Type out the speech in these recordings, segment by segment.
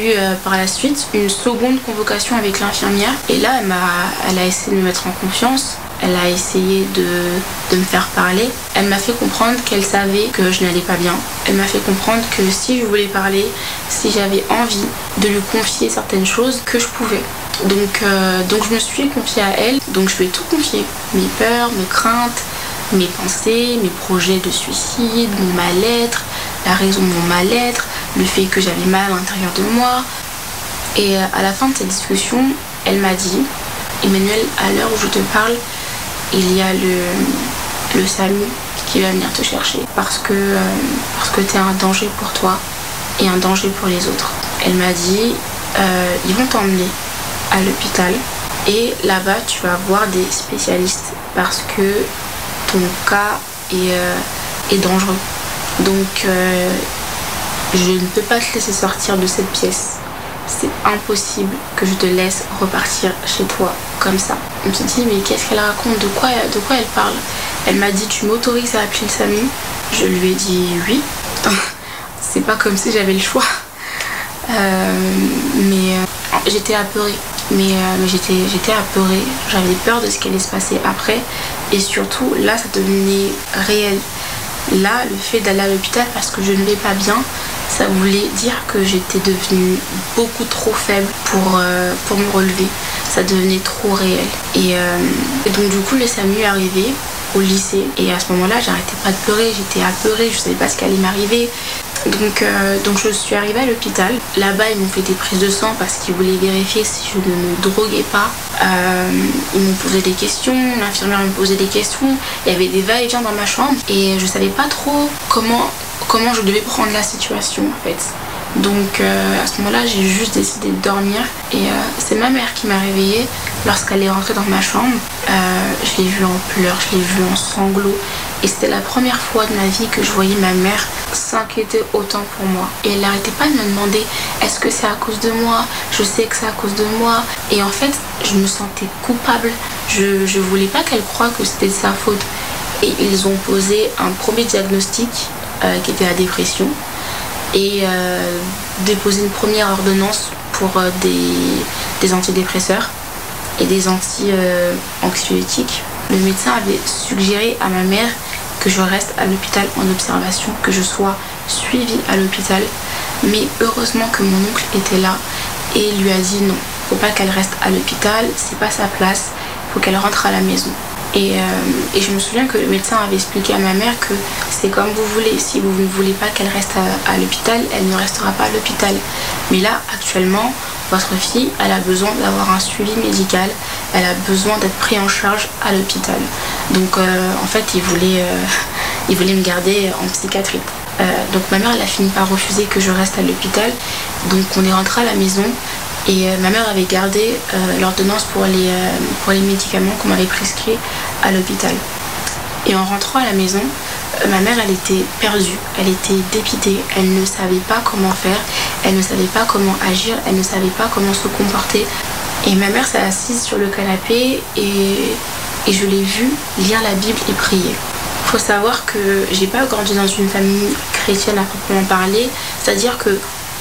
eu par la suite une seconde convocation avec l'infirmière. Et là, elle a essayé de me mettre en confiance. Elle a essayé de me faire parler. Elle m'a fait comprendre qu'elle savait que je n'allais pas bien. Elle m'a fait comprendre que si je voulais parler, si j'avais envie de lui confier certaines choses, que je pouvais. Donc je me suis confiée à elle. Donc je lui ai tout confié. Mes peurs, mes craintes, mes pensées, mes projets de suicide, mon mal-être, la raison de mon mal-être, le fait que j'avais mal à l'intérieur de moi. Et à la fin de cette discussion, elle m'a dit: Emmanuel, à l'heure où je te parle, il y a le SAMU qui va venir te chercher parce que tu es un danger pour toi et un danger pour les autres. Elle m'a dit: ils vont t'emmener à l'hôpital et là-bas tu vas voir des spécialistes parce que ton cas est dangereux. Donc je ne peux pas te laisser sortir de cette pièce. C'est impossible que je te laisse repartir chez toi comme ça. Je me suis dit: mais qu'est-ce qu'elle raconte? De quoi elle parle? Elle m'a dit: tu m'autorises à appeler le SAMU? Je lui ai dit oui. C'est pas comme si j'avais le choix. Mais j'étais apeurée. Mais j'étais apeurée. J'avais peur de ce qui allait se passer après. Et surtout, là, ça devenait réel. Là, le fait d'aller à l'hôpital parce que je ne vais pas bien, ça voulait dire que j'étais devenue beaucoup trop faible pour me relever. Ça devenait trop réel. Et donc du coup, le SAMU est arrivé au lycée. Et à ce moment-là, j'arrêtais pas de pleurer. J'étais apeurée, je savais pas ce qui allait m'arriver. Donc je suis arrivée à l'hôpital. Là-bas, ils m'ont fait des prises de sang parce qu'ils voulaient vérifier si je ne me droguais pas. Ils m'ont posé des questions, l'infirmière me posait des questions. Il y avait des va-et-vient dans ma chambre et je savais pas trop comment je devais prendre la situation en fait. Donc à ce moment-là, j'ai juste décidé de dormir et c'est ma mère qui m'a réveillée lorsqu'elle est rentrée dans ma chambre. Je l'ai vue en pleurs, je l'ai vue en sanglots et c'était la première fois de ma vie que je voyais ma mère s'inquiéter autant pour moi. Et elle n'arrêtait pas de me demander: est-ce que c'est à cause de moi? Je sais que c'est à cause de moi. Et en fait, je me sentais coupable. Je voulais pas qu'elle croie que c'était de sa faute. Et ils ont posé un premier diagnostic qui était la dépression et déposé une première ordonnance pour des antidépresseurs et des anti-anxiolytiques. Le médecin avait suggéré à ma mère que je reste à l'hôpital en observation, que je sois suivie à l'hôpital. Mais heureusement que mon oncle était là et lui a dit non, faut pas qu'elle reste à l'hôpital, c'est pas sa place, faut qu'elle rentre à la maison. Et je me souviens que le médecin avait expliqué à ma mère que c'est comme vous voulez, si vous ne voulez pas qu'elle reste à l'hôpital, elle ne restera pas à l'hôpital. Mais là, actuellement, votre fille, elle a besoin d'avoir un suivi médical, elle a besoin d'être prise en charge à l'hôpital. Donc en fait, il voulait me garder en psychiatrie. Donc ma mère, elle a fini par refuser que je reste à l'hôpital. Donc on est rentré à la maison et ma mère avait gardé l'ordonnance pour les médicaments qu'on m'avait prescrits à l'hôpital. Et en rentrant à la maison, ma mère, elle était perdue, elle était dépitée, elle ne savait pas comment faire, elle ne savait pas comment agir, elle ne savait pas comment se comporter. Et ma mère s'est assise sur le canapé et je l'ai vue lire la Bible et prier. Il faut savoir que j'ai pas grandi dans une famille chrétienne à proprement parler, c'est-à-dire que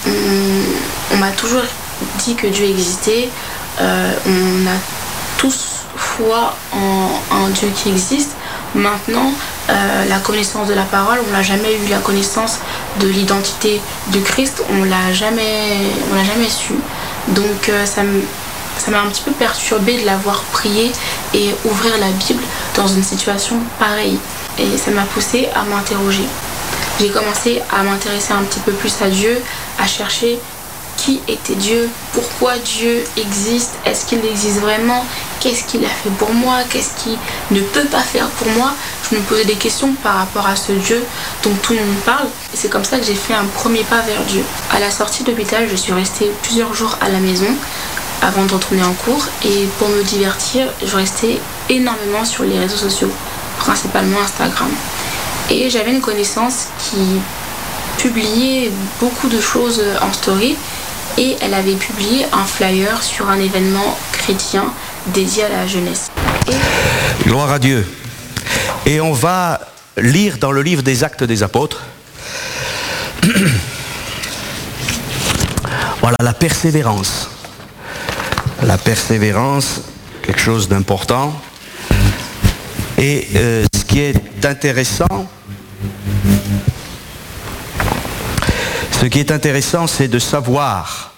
on m'a toujours dit que Dieu existait, on a tous foi en un Dieu qui existe. Maintenant, la connaissance de la parole, on n'a jamais eu la connaissance de l'identité de Christ, on l'a jamais su. Donc ça m'a un petit peu perturbée de l'avoir prié et ouvrir la Bible dans une situation pareille. Et ça m'a poussée à m'interroger. J'ai commencé à m'intéresser un petit peu plus à Dieu, à chercher qui était Dieu, pourquoi Dieu existe, est-ce qu'il existe vraiment, qu'est-ce qu'il a fait pour moi, qu'est-ce qu'il ne peut pas faire pour moi. Je me posais des questions par rapport à ce Dieu dont tout le monde parle. Et c'est comme ça que j'ai fait un premier pas vers Dieu. À la sortie de l'hôpital, je suis restée plusieurs jours à la maison avant de retourner en cours. Et pour me divertir, je restais énormément sur les réseaux sociaux, principalement Instagram. Et j'avais une connaissance qui publiait beaucoup de choses en story. Et elle avait publié un flyer sur un événement chrétien dédié à la jeunesse. Gloire à Dieu. Et on va lire dans le livre des Actes des Apôtres. Voilà, la persévérance. La persévérance, quelque chose d'important. Et ce qui est intéressant, c'est de savoir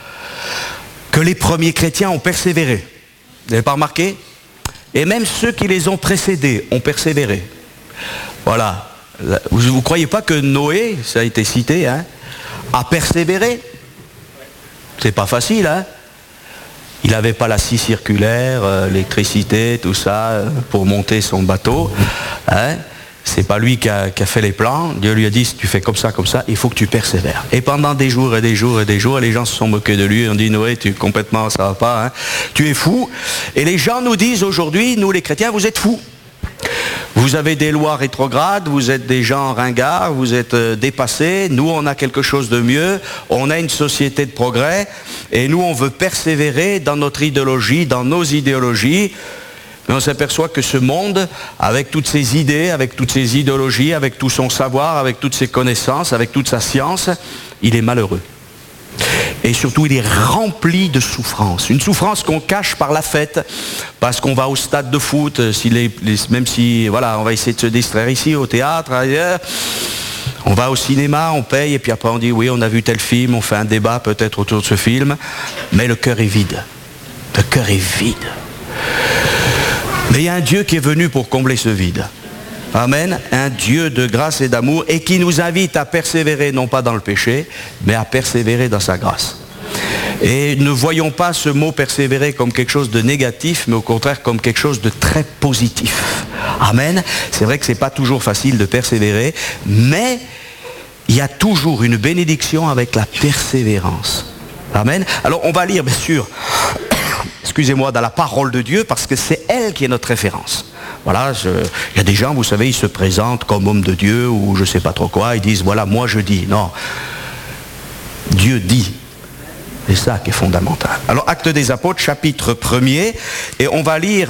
que les premiers chrétiens ont persévéré. Vous n'avez pas remarqué? Et même ceux qui les ont précédés ont persévéré. Voilà. Vous ne croyez pas que Noé, ça a été cité, hein, a persévéré? C'est pas facile, hein? Il n'avait pas la scie circulaire, l'électricité, tout ça, pour monter son bateau. Hein? C'est pas lui qui a fait les plans. Dieu lui a dit, si tu fais comme ça, il faut que tu persévères. Et pendant des jours et des jours et des jours, les gens se sont moqués de lui. On dit, Noé, complètement, ça va pas. Hein? Tu es fou. Et les gens nous disent aujourd'hui, nous les chrétiens, vous êtes fous. Vous avez des lois rétrogrades, vous êtes des gens ringards, vous êtes dépassés. Nous, on a quelque chose de mieux. On a une société de progrès. Et nous, on veut persévérer dans notre idéologie, dans nos idéologies. Mais on s'aperçoit que ce monde, avec toutes ses idées, avec toutes ses idéologies, avec tout son savoir, avec toutes ses connaissances, avec toute sa science, il est malheureux. Et surtout, il est rempli de souffrance. Une souffrance qu'on cache par la fête, parce qu'on va au stade de foot, même si, voilà, on va essayer de se distraire ici, au théâtre, ailleurs. On va au cinéma, on paye, et puis après on dit, oui, on a vu tel film, on fait un débat peut-être autour de ce film, mais le cœur est vide. Le cœur est vide. Mais il y a un Dieu qui est venu pour combler ce vide. Amen. Un Dieu de grâce et d'amour et qui nous invite à persévérer, non pas dans le péché, mais à persévérer dans sa grâce. Et ne voyons pas ce mot persévérer comme quelque chose de négatif, mais au contraire comme quelque chose de très positif. Amen. C'est vrai que ce n'est pas toujours facile de persévérer, mais il y a toujours une bénédiction avec la persévérance. Amen. Alors on va lire bien sûr, excusez-moi, dans la parole de Dieu, parce que c'est elle qui est notre référence. Voilà, il y a des gens, vous savez, ils se présentent comme hommes de Dieu, ou je ne sais pas trop quoi, ils disent, voilà, moi je dis. Non, Dieu dit. C'est ça qui est fondamental. Alors, Actes des Apôtres, chapitre 1er, et on va lire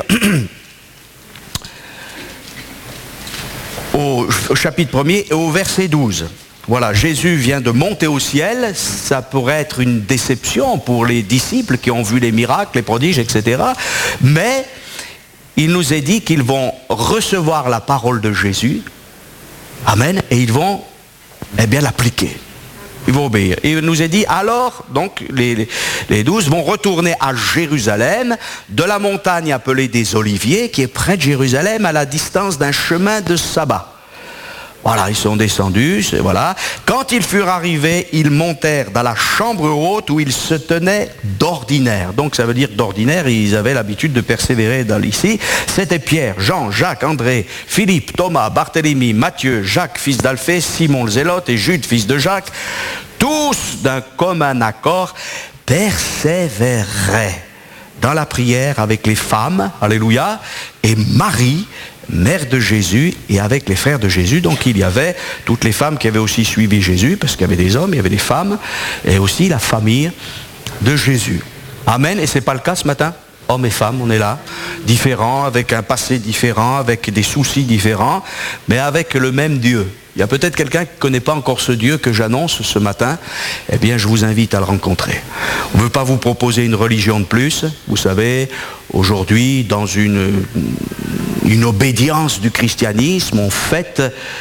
au chapitre 1er et au verset 12. Voilà, Jésus vient de monter au ciel, ça pourrait être une déception pour les disciples qui ont vu les miracles, les prodiges, etc. Mais il nous est dit qu'ils vont recevoir la parole de Jésus, amen, et ils vont, l'appliquer. Ils vont obéir. Et il nous est dit, alors, donc, les 12 vont retourner à Jérusalem, de la montagne appelée des Oliviers, qui est près de Jérusalem, à la distance d'un chemin de sabbat. Voilà, ils sont descendus, voilà. Quand ils furent arrivés, ils montèrent dans la chambre haute où ils se tenaient d'ordinaire. Donc ça veut dire d'ordinaire, ils avaient l'habitude de persévérer dans l'ici. C'était Pierre, Jean, Jacques, André, Philippe, Thomas, Barthélemy, Matthieu, Jacques, fils d'Alphée, Simon le Zélote et Jude, fils de Jacques. Tous d'un commun accord persévéraient dans la prière avec les femmes, alléluia, et Marie, mère de Jésus, et avec les frères de Jésus. Donc il y avait toutes les femmes qui avaient aussi suivi Jésus, parce qu'il y avait des hommes, il y avait des femmes, et aussi la famille de Jésus. Amen. Et ce n'est pas le cas ce matin? Hommes et femmes, on est là, différents, avec un passé différent, avec des soucis différents, mais avec le même Dieu. Il y a peut-être quelqu'un qui ne connaît pas encore ce Dieu que j'annonce ce matin. Eh bien, je vous invite à le rencontrer. On ne veut pas vous proposer une religion de plus. Vous savez, aujourd'hui, dans une obédience du christianisme, on fête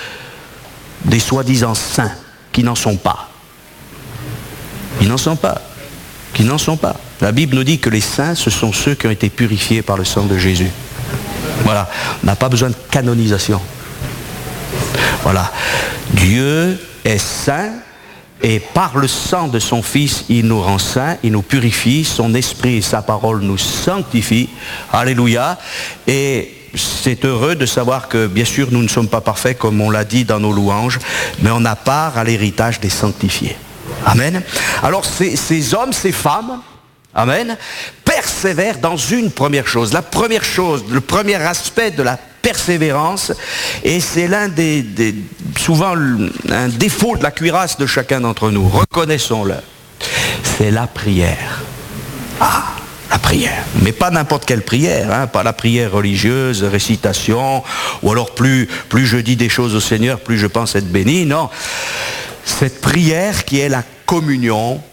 des soi-disant saints qui n'en sont pas. Ils n'en sont pas. Qui n'en sont pas. La Bible nous dit que les saints, ce sont ceux qui ont été purifiés par le sang de Jésus. Voilà. On n'a pas besoin de canonisation. Voilà. Dieu est saint et par le sang de son Fils, il nous rend saints, il nous purifie, son esprit et sa parole nous sanctifient. Alléluia. Et c'est heureux de savoir que, bien sûr, nous ne sommes pas parfaits, comme on l'a dit dans nos louanges, mais on a part à l'héritage des sanctifiés. Amen. Alors, ces hommes, ces femmes, amen, persévèrent dans une première chose. La première chose, le premier aspect de la persévérance, et c'est souvent un défaut de la cuirasse de chacun d'entre nous, reconnaissons-le, c'est la prière. Ah, la prière, mais pas n'importe quelle prière, hein, pas la prière religieuse, récitation, ou alors plus je dis des choses au Seigneur, plus je pense être béni, non. Cette prière qui est la communion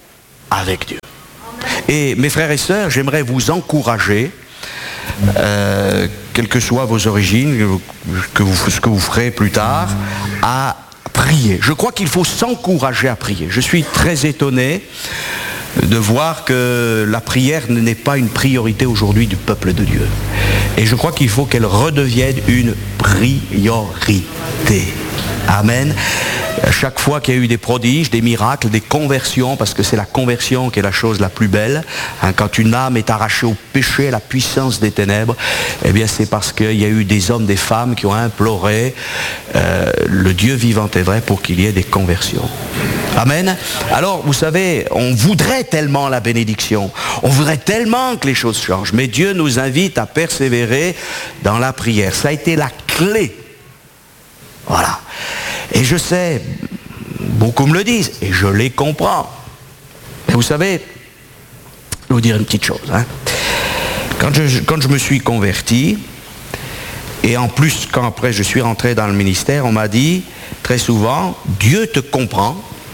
avec Dieu. Et mes frères et sœurs, j'aimerais vous encourager, quelles que soient vos origines, ce que vous ferez plus tard, à prier. Je crois qu'il faut s'encourager à prier. Je suis très étonné de voir que la prière n'est pas une priorité aujourd'hui du peuple de Dieu. Et je crois qu'il faut qu'elle redevienne une priorité. Amen. Chaque fois qu'il y a eu des prodiges, des miracles, des conversions, parce que c'est la conversion qui est la chose la plus belle, hein, quand une âme est arrachée au péché, à la puissance des ténèbres, eh bien c'est parce qu'il y a eu des hommes, des femmes qui ont imploré le Dieu vivant et vrai pour qu'il y ait des conversions. Amen. Alors, vous savez, on voudrait tellement la bénédiction, on voudrait tellement que les choses changent, mais Dieu nous invite à persévérer dans la prière. Ça a été la clé. Voilà. Et je sais, beaucoup me le disent, et je les comprends. Mais vous savez, je vais vous dire une petite chose. Hein. Quand je me suis converti, et en plus, quand après je suis rentré dans le ministère, on m'a dit très souvent, Dieu te comprend,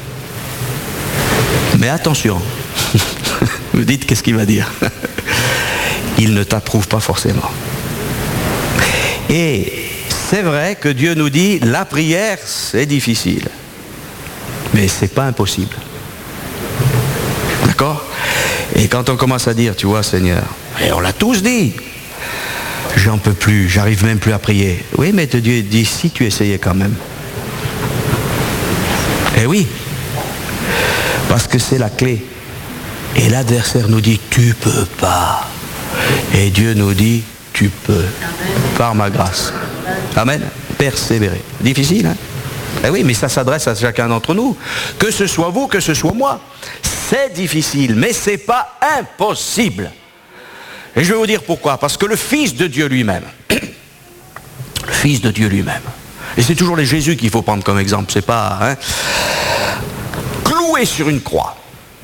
mais attention, vous dites qu'est-ce qu'il va dire? Il ne t'approuve pas forcément. Et c'est vrai que Dieu nous dit, la prière, c'est difficile. Mais c'est pas impossible. D'accord? Et quand on commence à dire, tu vois, Seigneur, et on l'a tous dit, j'en peux plus, j'arrive même plus à prier. Oui, mais Dieu dit, si tu essayais quand même. Eh oui, parce que c'est la clé. Et l'adversaire nous dit, tu peux pas. Et Dieu nous dit, tu peux, par ma grâce. Amen. Persévérer. Difficile, hein? Eh oui, mais ça s'adresse à chacun d'entre nous. Que ce soit vous, que ce soit moi. C'est difficile, mais c'est pas impossible. Et je vais vous dire pourquoi. Parce que le Fils de Dieu lui-même, le Fils de Dieu lui-même, et c'est toujours les Jésus qu'il faut prendre comme exemple, c'est pas, hein, cloué sur une croix,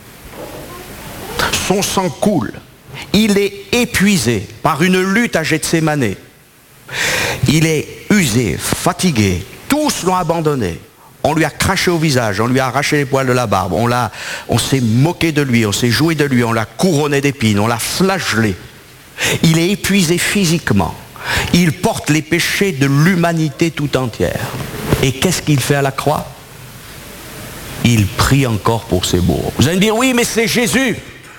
son sang coule, il est épuisé par une lutte à Gethsémanée. Il est usé, fatigué, tous l'ont abandonné. On lui a craché au visage, on lui a arraché les poils de la barbe, on s'est moqué de lui, on s'est joué de lui, on l'a couronné d'épines, on l'a flagellé. Il est épuisé physiquement. Il porte les péchés de l'humanité tout entière. Et qu'est-ce qu'il fait à la croix? Il prie encore pour ses bourreaux. Vous allez me dire, oui, mais c'est Jésus.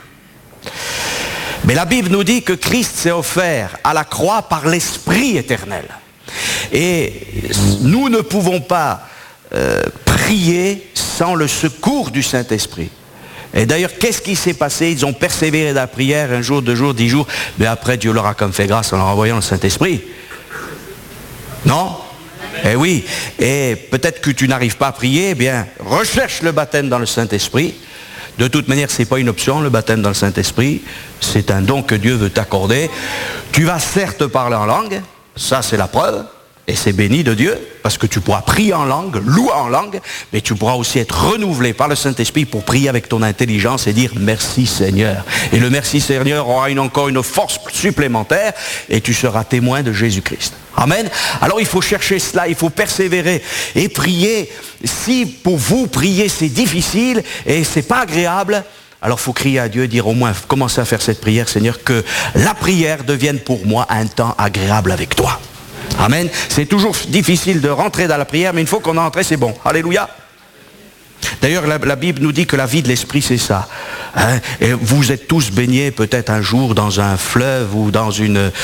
Mais la Bible nous dit que Christ s'est offert à la croix par l'Esprit éternel. Et nous ne pouvons pas prier sans le secours du Saint-Esprit. Et d'ailleurs, qu'est-ce qui s'est passé? Ils ont persévéré dans la prière, 1 jour, 2 jours, 10 jours, mais après Dieu leur a comme fait grâce en leur envoyant le Saint-Esprit. Non? Eh oui. Et peut-être que tu n'arrives pas à prier, eh bien, recherche le baptême dans le Saint-Esprit. De toute manière, ce n'est pas une option, le baptême dans le Saint-Esprit. C'est un don que Dieu veut t'accorder. Tu vas certes parler en langue, ça c'est la preuve, et c'est béni de Dieu, parce que tu pourras prier en langue, louer en langue, mais tu pourras aussi être renouvelé par le Saint-Esprit pour prier avec ton intelligence et dire merci Seigneur. Et le merci Seigneur aura encore une force supplémentaire, et tu seras témoin de Jésus-Christ. Amen. Alors il faut chercher cela, il faut persévérer et prier. Si pour vous prier c'est difficile et c'est pas agréable, alors il faut crier à Dieu, dire au moins, commencer à faire cette prière, Seigneur, que la prière devienne pour moi un temps agréable avec toi. Amen. C'est toujours difficile de rentrer dans la prière, mais une fois qu'on est entré, c'est bon. Alléluia. D'ailleurs, la Bible nous dit que la vie de l'esprit, c'est ça. Hein? Et vous êtes tous baignés peut-être un jour dans un fleuve ou dans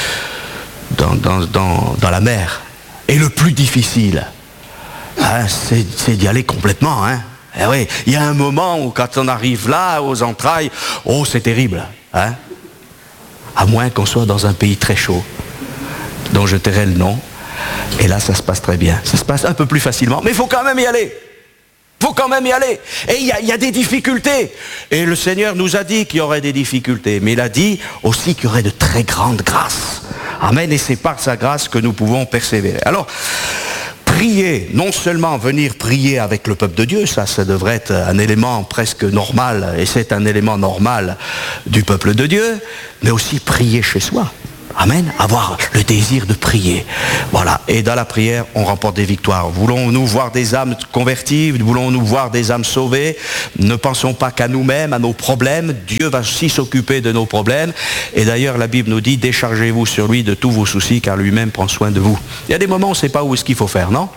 la mer. Et le plus difficile, hein, c'est d'y aller complètement. Hein? Eh oui, il y a un moment où quand on arrive là, aux entrailles, oh c'est terrible. Hein? À moins qu'on soit dans un pays très chaud, dont je tairai le nom. Et là, ça se passe très bien. Ça se passe un peu plus facilement, mais il faut quand même y aller. Il faut quand même y aller. Et il y a des difficultés. Et le Seigneur nous a dit qu'il y aurait des difficultés, mais il a dit aussi qu'il y aurait de très grandes grâces. Amen. Et c'est par sa grâce que nous pouvons persévérer. Alors, prier, non seulement venir prier avec le peuple de Dieu, ça devrait être un élément presque normal, et c'est un élément normal du peuple de Dieu, mais aussi prier chez soi. Amen. Avoir le désir de prier. Voilà. Et dans la prière, on remporte des victoires. Voulons-nous voir des âmes converties? Voulons-nous voir des âmes sauvées? Ne pensons pas qu'à nous-mêmes, à nos problèmes. Dieu va aussi s'occuper de nos problèmes. Et d'ailleurs, la Bible nous dit, déchargez-vous sur lui de tous vos soucis, car lui-même prend soin de vous. Il y a des moments où on ne sait pas où est-ce qu'il faut faire, non?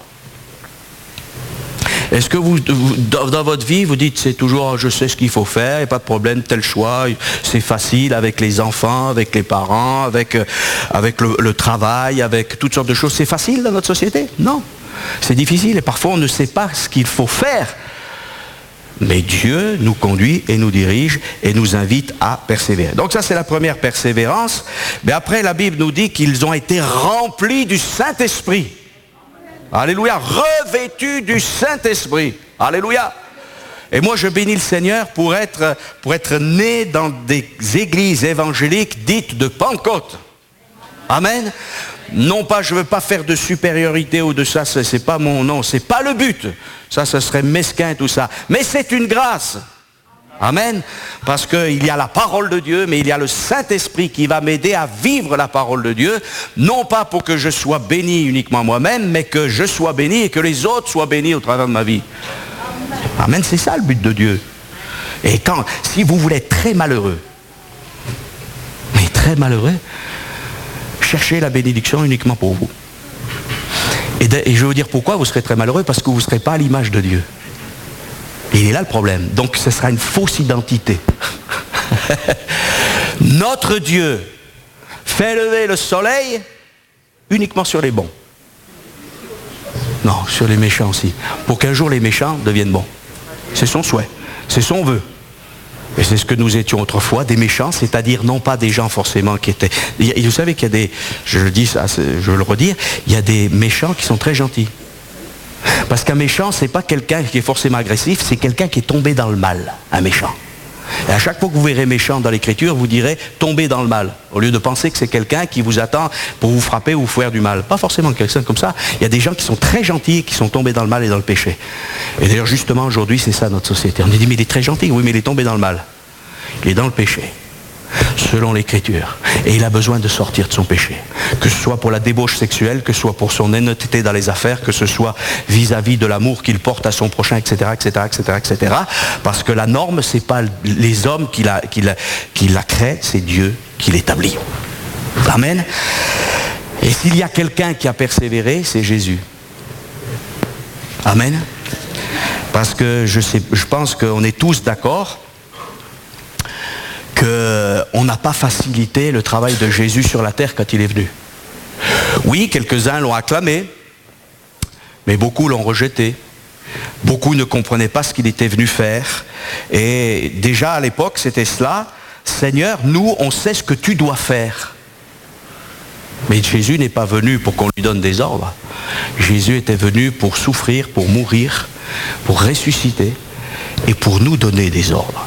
Est-ce que dans votre vie, vous dites, c'est toujours, je sais ce qu'il faut faire, il n'y a pas de problème, tel choix, c'est facile avec les enfants, avec les parents, avec le travail, avec toutes sortes de choses. C'est facile dans notre société? Non. C'est difficile et parfois on ne sait pas ce qu'il faut faire. Mais Dieu nous conduit et nous dirige et nous invite à persévérer. Donc ça, c'est la première persévérance. Mais après, la Bible nous dit qu'ils ont été remplis du Saint-Esprit. Alléluia, revêtus du Saint-Esprit. Alléluia. Et moi, je bénis le Seigneur pour être né dans des églises évangéliques dites de Pentecôte. Amen. Non pas, je ne veux pas faire de supériorité ou de ça, c'est pas mon nom, c'est pas le but. Ça, ce serait mesquin tout ça. Mais c'est une grâce. Amen. Parce qu'il y a la parole de Dieu, mais il y a le Saint-Esprit qui va m'aider à vivre la parole de Dieu. Non pas pour que je sois béni uniquement moi-même, mais que je sois béni et que les autres soient bénis au travers de ma vie. Amen, c'est ça le but de Dieu. Et si vous voulez être très malheureux, mais très malheureux, cherchez la bénédiction uniquement pour vous. Et je vais vous dire pourquoi vous serez très malheureux, parce que vous ne serez pas à l'image de Dieu. Et il est là le problème. Donc ce sera une fausse identité. Notre Dieu fait lever le soleil uniquement sur les bons. Non, sur les méchants aussi. Pour qu'un jour les méchants deviennent bons. C'est son souhait. C'est son vœu. Et c'est ce que nous étions autrefois, des méchants, c'est-à-dire non pas des gens forcément qui étaient... Vous savez qu'il y a des... Je le dis, je veux le redire, il y a des méchants qui sont très gentils. Parce qu'un méchant, c'est pas quelqu'un qui est forcément agressif, c'est quelqu'un qui est tombé dans le mal, un méchant. Et à chaque fois que vous verrez méchant dans l'écriture, vous direz tomber dans le mal, au lieu de penser que c'est quelqu'un qui vous attend pour vous frapper ou vous faire du mal. Pas forcément quelqu'un comme ça. Il y a des gens qui sont très gentils et qui sont tombés dans le mal et dans le péché. Et d'ailleurs, justement, aujourd'hui, c'est ça notre société. On dit, mais il est très gentil. Oui, mais il est tombé dans le mal. Il est dans le péché, selon l'écriture. Et il a besoin de sortir de son péché. Que ce soit pour la débauche sexuelle, que ce soit pour son honnêteté dans les affaires, que ce soit vis-à-vis de l'amour qu'il porte à son prochain, etc., etc., etc., etc. Parce que la norme, c'est pas les hommes qui la créent, c'est Dieu qui l'établit. Amen. Et s'il y a quelqu'un qui a persévéré, c'est Jésus. Amen. Parce que je pense qu'on est tous d'accord qu'on n'a pas facilité le travail de Jésus sur la terre quand il est venu. Oui, quelques-uns l'ont acclamé, mais beaucoup l'ont rejeté. Beaucoup ne comprenaient pas ce qu'il était venu faire. Et déjà à l'époque, c'était cela. Seigneur, nous, on sait ce que tu dois faire. Mais Jésus n'est pas venu pour qu'on lui donne des ordres. Jésus était venu pour souffrir, pour mourir, pour ressusciter et pour nous donner des ordres.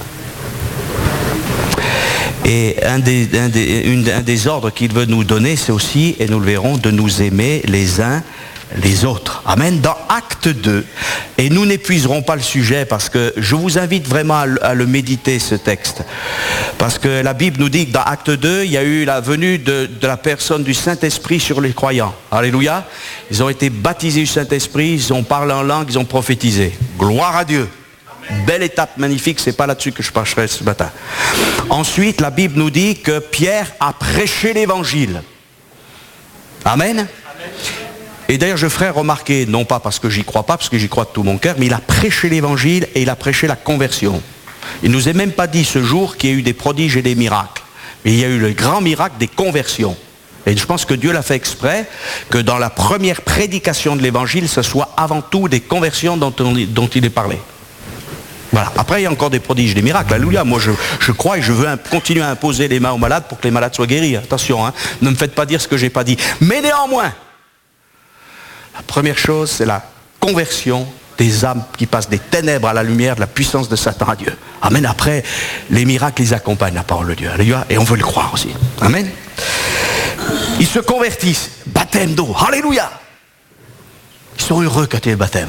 Et un des ordres qu'il veut nous donner, c'est aussi, et nous le verrons, de nous aimer les uns les autres. Amen. Dans Acte 2, et nous n'épuiserons pas le sujet parce que je vous invite vraiment à le méditer, ce texte. Parce que la Bible nous dit que dans Acte 2, il y a eu la venue de la personne du Saint-Esprit sur les croyants. Alléluia. Ils ont été baptisés du Saint-Esprit, ils ont parlé en langue, ils ont prophétisé. Gloire à Dieu. Belle étape magnifique, c'est pas là-dessus que je parlerai ce matin. Ensuite, la Bible nous dit que Pierre a prêché l'évangile. Amen. Et d'ailleurs, je ferai remarquer, non pas parce que j'y crois pas, parce que j'y crois de tout mon cœur, mais il a prêché l'évangile et il a prêché la conversion. Il nous est même pas dit ce jour qu'il y a eu des prodiges et des miracles. Mais il y a eu le grand miracle des conversions. Et je pense que Dieu l'a fait exprès, que dans la première prédication de l'évangile, ce soit avant tout des conversions dont il est parlé. Voilà. Après, il y a encore des prodiges, des miracles. Alléluia. Moi, je crois et je veux continuer à imposer les mains aux malades pour que les malades soient guéris. Attention, hein. Ne me faites pas dire ce que je n'ai pas dit. Mais néanmoins, la première chose, c'est la conversion des âmes qui passent des ténèbres à la lumière de la puissance de Satan à Dieu. Amen. Après, les miracles les accompagnent, la parole de Dieu. Alléluia. Et on veut le croire aussi. Amen. Ils se convertissent. Baptême d'eau. Alléluia. Ils sont heureux quand il y a le baptême.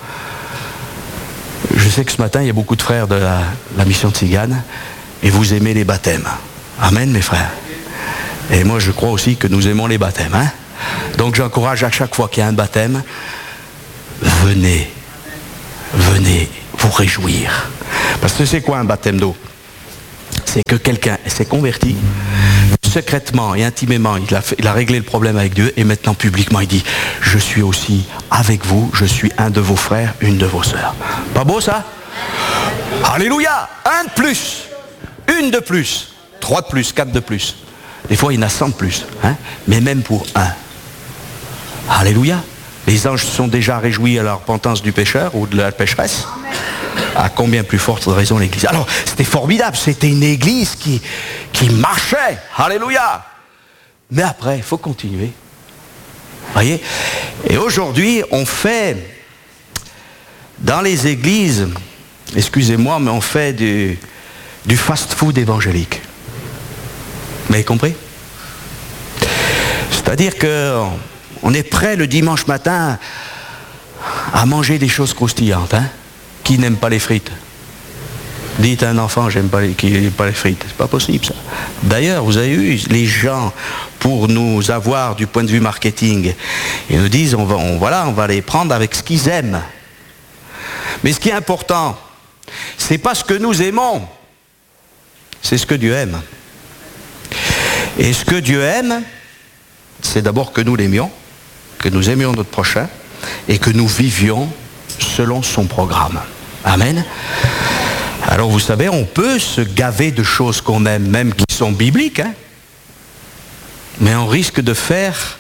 Je sais que ce matin, il y a beaucoup de frères de la mission de Tzigane et vous aimez les baptêmes. Amen, mes frères. Et moi, je crois aussi que nous aimons les baptêmes. Hein. Donc, j'encourage à chaque fois qu'il y a un baptême, venez vous réjouir. Parce que c'est quoi un baptême d'eau? C'est que quelqu'un s'est converti, secrètement et intimement, il a réglé le problème avec Dieu, et maintenant publiquement il dit, je suis aussi avec vous, je suis un de vos frères, une de vos sœurs. Pas beau ça? Alléluia! Un de plus, une de plus, 3 de plus, 4 de plus. Des fois il y en a 100 de plus, hein? Mais même pour un. Alléluia! Les anges sont déjà réjouis à la repentance du pécheur ou de la pécheresse. À combien plus forte raison l'Église. Alors, c'était formidable, c'était une Église qui marchait. Alléluia. Mais après, il faut continuer. Voyez? Et aujourd'hui, on fait, dans les églises, excusez-moi, mais on fait du fast-food évangélique. Vous m'avez compris? C'est-à-dire qu'on est prêt le dimanche matin à manger des choses croustillantes, hein? Qui n'aime pas les frites? Dites à un enfant, qui n'aime pas les frites. C'est pas possible ça. D'ailleurs, vous avez eu les gens, pour nous avoir du point de vue marketing, ils nous disent, on va les prendre avec ce qu'ils aiment. Mais ce qui est important, c'est pas ce que nous aimons, c'est ce que Dieu aime. Et ce que Dieu aime, c'est d'abord que nous l'aimions, que nous aimions notre prochain, et que nous vivions selon son programme. Amen. Alors vous savez, on peut se gaver de choses qu'on aime, même qui sont bibliques, hein, mais on risque de faire,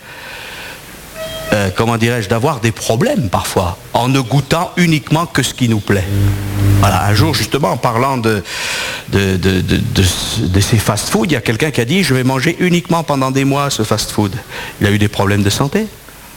d'avoir des problèmes parfois, en ne goûtant uniquement que ce qui nous plaît. Voilà, un jour justement, en parlant de ces fast-food, il y a quelqu'un qui a dit, je vais manger uniquement pendant des mois ce fast-food. Il a eu des problèmes de santé.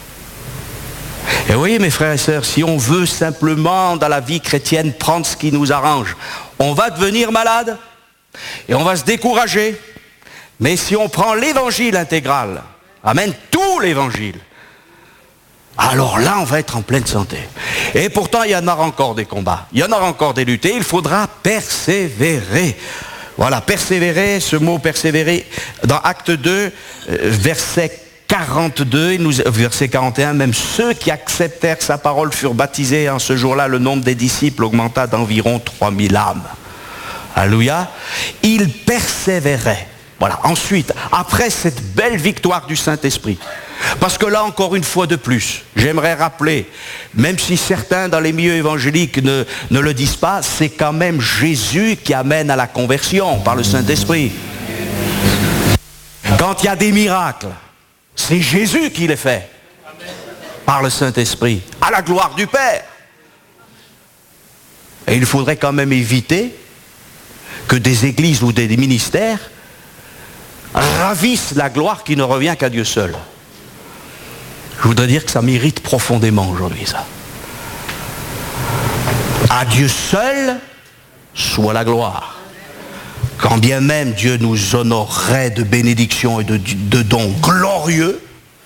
Et vous voyez mes frères et sœurs, si on veut simplement dans la vie chrétienne prendre ce qui nous arrange, on va devenir malade et on va se décourager. Mais si on prend l'évangile intégral, amen, tout l'évangile, alors là on va être en pleine santé. Et pourtant il y en aura encore des combats, il y en aura encore des luttes et il faudra persévérer. Voilà, persévérer, ce mot persévérer, dans Acte 2, verset 42, verset 41, même ceux qui acceptèrent sa parole furent baptisés. En ce jour-là, le nombre des disciples augmenta d'environ 3000 âmes. Alléluia. Ils persévéraient. Voilà. Ensuite, après cette belle victoire du Saint-Esprit, parce que là, encore une fois de plus, j'aimerais rappeler, même si certains dans les milieux évangéliques ne le disent pas, c'est quand même Jésus qui amène à la conversion par le Saint-Esprit. Quand il y a des miracles, c'est Jésus qui les fait, par le Saint-Esprit, à la gloire du Père. Et il faudrait quand même éviter que des églises ou des ministères ravissent la gloire qui ne revient qu'à Dieu seul. Je voudrais dire que ça m'irrite profondément aujourd'hui, ça. À Dieu seul soit la gloire. Quand bien même Dieu nous honorerait de bénédictions et de dons glorieux,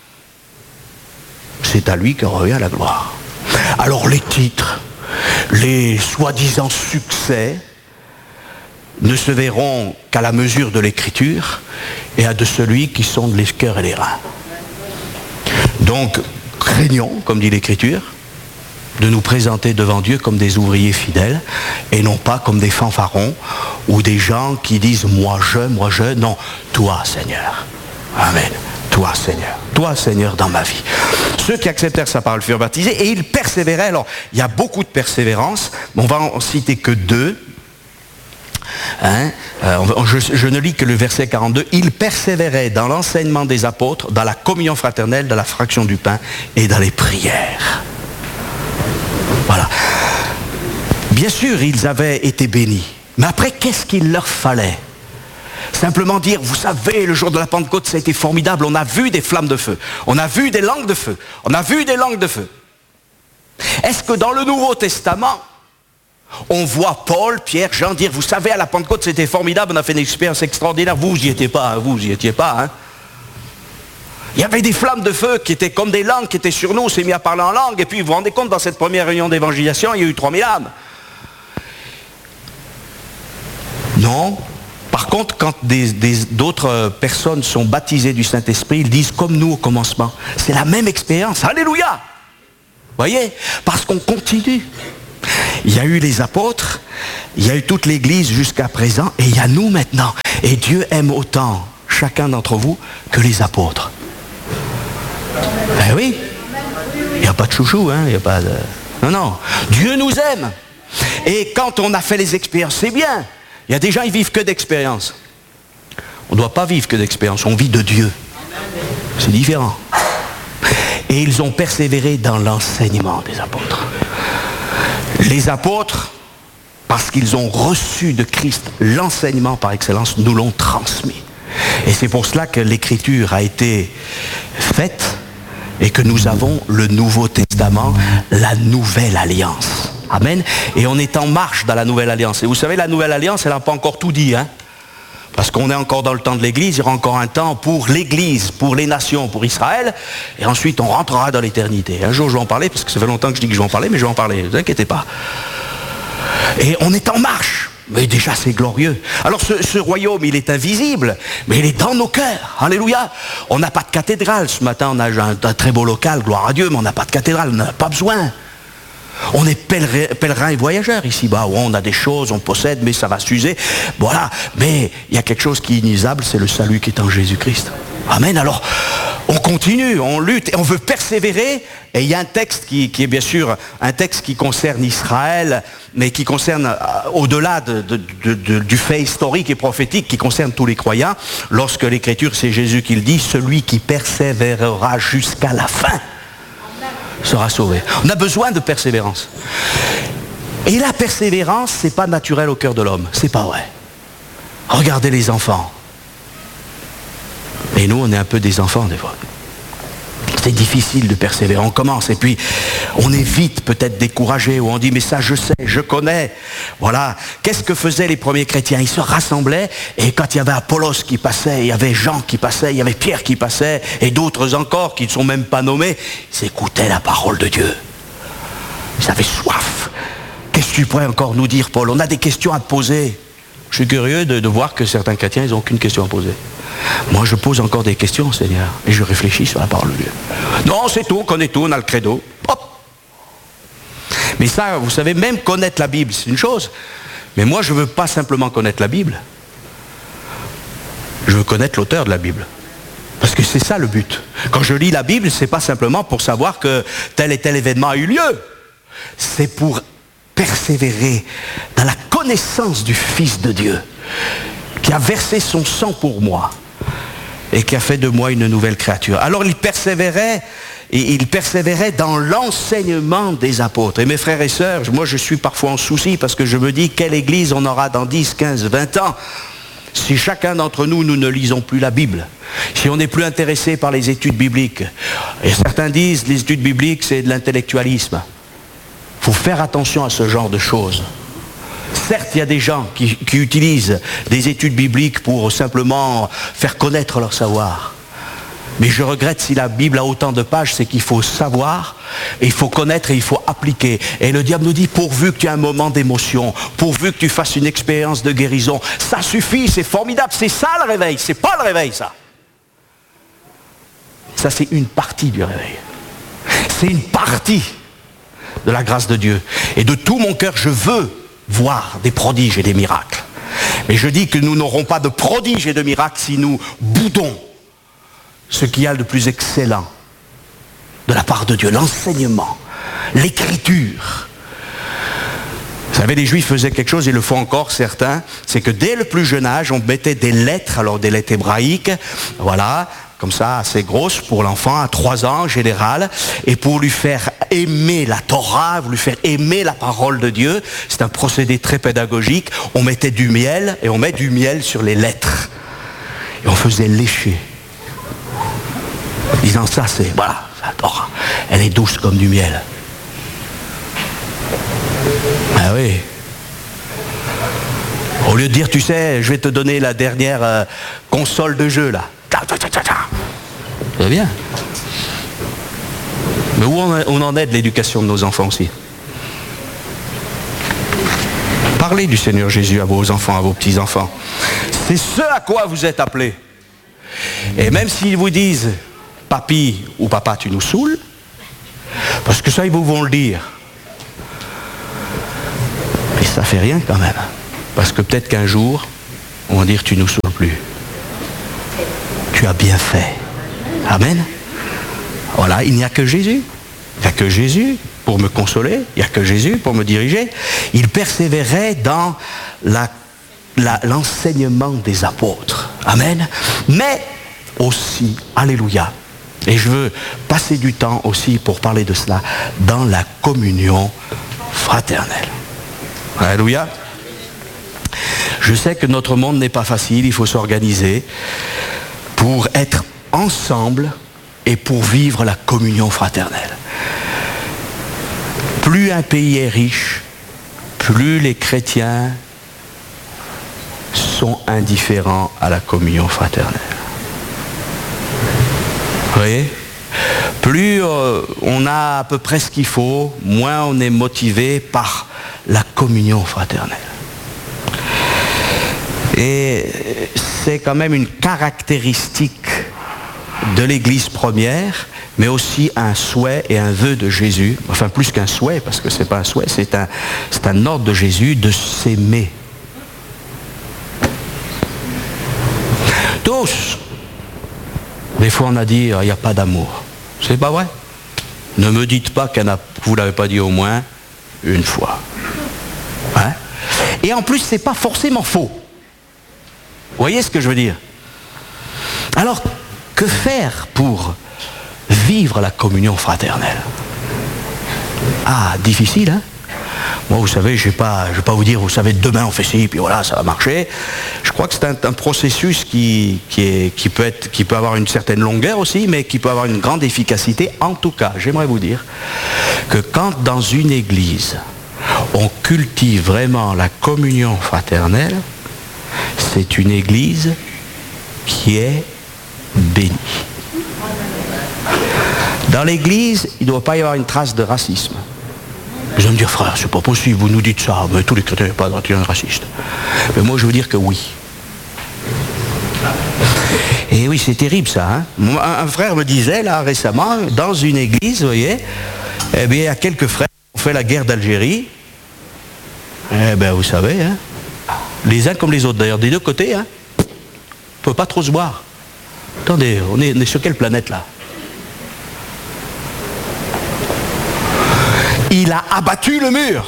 c'est à lui que revient la gloire. Alors les titres, les soi-disant succès, ne se verront qu'à la mesure de l'écriture et à de celui qui sonde les cœurs et les reins. Donc, craignons, comme dit l'écriture, de nous présenter devant Dieu comme des ouvriers fidèles et non pas comme des fanfarons ou des gens qui disent moi je, non, toi Seigneur. Amen. Toi Seigneur dans ma vie. Ceux qui acceptèrent sa parole furent baptisés et ils persévéraient. Alors, il y a beaucoup de persévérance, mais on va en citer que 2. Hein? Je ne lis que le verset 42. Ils persévéraient dans l'enseignement des apôtres, dans la communion fraternelle, dans la fraction du pain et dans les prières. Voilà. Bien sûr, ils avaient été bénis. Mais après, qu'est-ce qu'il leur fallait? Simplement dire, vous savez, le jour de la Pentecôte, ça a été formidable. On a vu des flammes de feu. On a vu des langues de feu. On a vu des langues de feu. Est-ce que dans le Nouveau Testament, on voit Paul, Pierre, Jean dire, vous savez, à la Pentecôte, c'était formidable, on a fait une expérience extraordinaire. Vous n'y étiez pas, hein. Il y avait des flammes de feu qui étaient comme des langues qui étaient sur nous, on s'est mis à parler en langue, et puis vous vous rendez compte, dans cette première réunion d'évangélisation, il y a eu 3000 âmes. Non, Par contre, quand d'autres personnes sont baptisées du Saint-Esprit, ils disent comme nous au commencement. C'est la même expérience. Alléluia! Voyez? Parce qu'on continue. Il y a eu les apôtres, il y a eu toute l'Église jusqu'à présent, et il y a nous maintenant. Et Dieu aime autant chacun d'entre vous que les apôtres. Ben oui, il n'y a pas de chouchou, hein, il n'y a pas de... Non, non, Dieu nous aime. Et quand on a fait les expériences, c'est bien. Il y a des gens, ils vivent que d'expériences. On ne doit pas vivre que d'expériences, on vit de Dieu. C'est différent. Et ils ont persévéré dans l'enseignement des apôtres. Les apôtres, parce qu'ils ont reçu de Christ l'enseignement par excellence, nous l'ont transmis. Et c'est pour cela que l'écriture a été faite et que nous avons le Nouveau Testament, la Nouvelle Alliance. Amen. Et on est en marche dans la Nouvelle Alliance. Et vous savez, la Nouvelle Alliance, elle n'a pas encore tout dit, hein. Parce qu'on est encore dans le temps de l'Église, il y aura encore un temps pour l'Église, pour les nations, pour Israël, et ensuite on rentrera dans l'éternité. Un jour je vais en parler, parce que ça fait longtemps que je dis que je vais en parler, mais je vais en parler, ne vous inquiétez pas. Et on est en marche, mais déjà c'est glorieux. Alors ce royaume, il est invisible, mais il est dans nos cœurs, alléluia. On n'a pas de cathédrale, ce matin on a un très beau local, gloire à Dieu, mais on n'a pas de cathédrale, on n'en a pas besoin. On est pèlerins et voyageurs ici-bas, où on a des choses, on possède, mais ça va s'user. Voilà, mais il y a quelque chose qui est inisable, c'est le salut qui est en Jésus-Christ. Amen. Alors, on continue, on lutte, et on veut persévérer. Et il y a un texte qui est bien sûr un texte qui concerne Israël, mais qui concerne au-delà du fait historique et prophétique, qui concerne tous les croyants. Lorsque l'Écriture, c'est Jésus qui le dit, celui qui persévérera jusqu'à la fin sera sauvé. On a besoin de persévérance. Et la persévérance, c'est pas naturel au cœur de l'homme. C'est pas vrai. Regardez les enfants. Et nous, on est un peu des enfants des fois. C'est difficile de persévérer. On commence et puis on est vite peut-être découragé, ou on dit mais ça je sais, je connais. Voilà. Qu'est-ce que faisaient les premiers chrétiens? Ils se rassemblaient et quand il y avait Apollos qui passait, il y avait Jean qui passait, il y avait Pierre qui passait et d'autres encore qui ne sont même pas nommés, ils écoutaient la parole de Dieu. Ils avaient soif. Qu'est-ce que tu pourrais encore nous dire, Paul? On a des questions à te poser. Je suis curieux de voir que certains chrétiens, ils n'ont aucune question à poser. Moi, je pose encore des questions, Seigneur, et je réfléchis sur la parole de Dieu. Non, c'est tout, on connaît tout, on a le credo. Hop. Mais ça, vous savez, même connaître la Bible, c'est une chose. Mais moi, je ne veux pas simplement connaître la Bible. Je veux connaître l'auteur de la Bible. Parce que c'est ça le but. Quand je lis la Bible, ce n'est pas simplement pour savoir que tel et tel événement a eu lieu. C'est pour persévérer dans la connaissance du Fils de Dieu, qui a versé son sang pour moi et qui a fait de moi une nouvelle créature. Alors il persévérait dans l'enseignement des apôtres. Et mes frères et sœurs, moi je suis parfois en souci parce que je me dis quelle église on aura dans 10, 15, 20 ans si chacun d'entre nous, nous ne lisons plus la Bible, si on n'est plus intéressé par les études bibliques. Et certains disent les études bibliques c'est de l'intellectualisme. Il faut faire attention à ce genre de choses. Certes, il y a des gens qui utilisent des études bibliques pour simplement faire connaître leur savoir. Mais je regrette si la Bible a autant de pages, c'est qu'il faut savoir, et il faut connaître et il faut appliquer. Et le diable nous dit, pourvu que tu aies un moment d'émotion, pourvu que tu fasses une expérience de guérison, ça suffit, c'est formidable, c'est ça le réveil, c'est pas le réveil ça. Ça c'est une partie du réveil. C'est une partie de la grâce de Dieu. Et de tout mon cœur, je veux voir des prodiges et des miracles. Mais je dis que nous n'aurons pas de prodiges et de miracles si nous boudons ce qu'il y a de plus excellent de la part de Dieu, l'enseignement, l'écriture. Vous savez, les Juifs faisaient quelque chose, ils le font encore certains, c'est que dès le plus jeune âge, on mettait des lettres, alors des lettres hébraïques, voilà, comme ça, assez grosses pour l'enfant, à 3 ans en général, et pour lui faire aimer la Torah, lui faire aimer la parole de Dieu, c'est un procédé très pédagogique, on mettait du miel, et on met du miel sur les lettres, et on faisait lécher. Disant ça, c'est, voilà, la Torah, elle est douce comme du miel. Ah oui. Au lieu de dire, tu sais, je vais te donner la dernière console de jeu, là. C'est bien. Mais où on en est de l'éducation de nos enfants aussi? Parlez du Seigneur Jésus à vos enfants, à vos petits-enfants. C'est ce à quoi vous êtes appelés. Et même s'ils vous disent, papy ou papa, tu nous saoules, parce que ça, ils vous vont le dire. Mais ça fait rien quand même. Parce que peut-être qu'un jour, on va dire, tu nous saoules plus. Tu as bien fait. Amen. Voilà, il n'y a que Jésus. Il n'y a que Jésus pour me consoler. Il n'y a que Jésus pour me diriger. Il persévérait dans l'enseignement des apôtres. Amen. Mais aussi, alléluia. Et je veux passer du temps aussi pour parler de cela dans la communion fraternelle. Alléluia. Je sais que notre monde n'est pas facile, il faut s'organiser pour être ensemble et pour vivre la communion fraternelle. Plus un pays est riche, plus les chrétiens sont indifférents à la communion fraternelle. Vous voyez ? Plus on a à peu près ce qu'il faut, moins on est motivé par la communion fraternelle. Et c'est quand même une caractéristique de l'Église première, mais aussi un souhait et un vœu de Jésus, enfin plus qu'un souhait, parce que c'est pas un souhait, c'est un ordre de Jésus de s'aimer. Tous. Des fois on a dit, il n'y a pas d'amour. C'est pas vrai. Ne me dites pas que vous ne l'avez pas dit au moins une fois. Hein? Et en plus, c'est pas forcément faux. Vous voyez ce que je veux dire? Alors, que faire pour vivre la communion fraternelle? Ah, difficile, hein? Moi, vous savez, je vais pas vous dire, vous savez, demain on fait ci, puis voilà, ça va marcher. Je crois que c'est un processus qui peut avoir une certaine longueur aussi, mais qui peut avoir une grande efficacité. En tout cas, j'aimerais vous dire que quand dans une église, on cultive vraiment la communion fraternelle, c'est une église qui est bénie. Dans l'église, il ne doit pas y avoir une trace de racisme. Vous allez me dire, frère, c'est pas possible, vous nous dites ça, mais tous les chrétiens ne sont pas racistes. Mais moi, je veux dire que oui. Et oui, c'est terrible ça. Hein? Un frère me disait, là, récemment, dans une église, vous voyez, eh bien, il y a quelques frères qui ont fait la guerre d'Algérie. Eh bien, vous savez, hein, les uns comme les autres, d'ailleurs, des deux côtés, hein, on ne peut pas trop se boire. Attendez, on est sur quelle planète, là? Il a abattu le mur.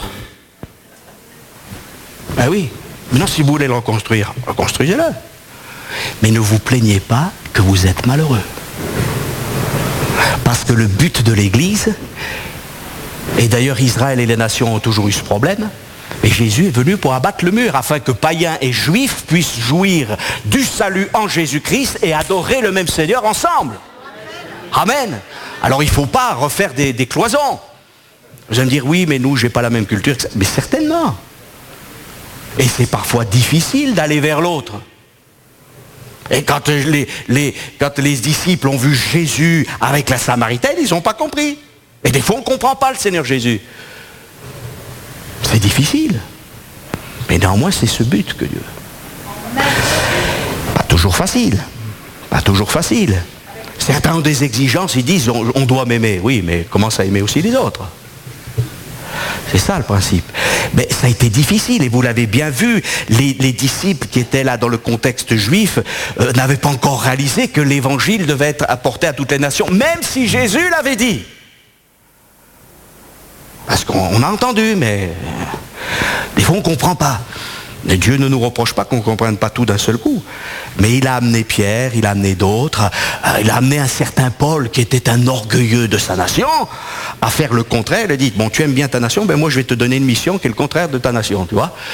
Ben oui. Maintenant, si vous voulez le reconstruire, reconstruisez-le. Mais ne vous plaignez pas que vous êtes malheureux. Parce que le but de l'Église, et d'ailleurs Israël et les nations ont toujours eu ce problème, et Jésus est venu pour abattre le mur, afin que païens et juifs puissent jouir du salut en Jésus-Christ et adorer le même Seigneur ensemble. Amen. Alors il ne faut pas refaire des cloisons. Vous allez me dire, oui, mais nous, j'ai pas la même culture. Mais certainement. Et c'est parfois difficile d'aller vers l'autre. Et quand les disciples ont vu Jésus avec la Samaritaine, ils n'ont pas compris. Et des fois, on ne comprend pas le Seigneur Jésus. C'est difficile. Mais néanmoins, c'est ce but que Dieu veut. Pas toujours facile. Pas toujours facile. Certains ont des exigences, ils disent, on doit m'aimer. Oui, mais commence à aimer aussi les autres. C'est ça le principe. Mais ça a été difficile et vous l'avez bien vu, les disciples qui étaient là dans le contexte juif n'avaient pas encore réalisé que l'évangile devait être apporté à toutes les nations, même si Jésus l'avait dit. Parce qu'on a entendu, mais des fois on ne comprend pas. Et Dieu ne nous reproche pas qu'on ne comprenne pas tout d'un seul coup. Mais il a amené Pierre, il a amené d'autres, il a amené un certain Paul qui était un orgueilleux de sa nation à faire le contraire. Il a dit, bon, tu aimes bien ta nation, ben moi je vais te donner une mission qui est le contraire de ta nation, tu vois.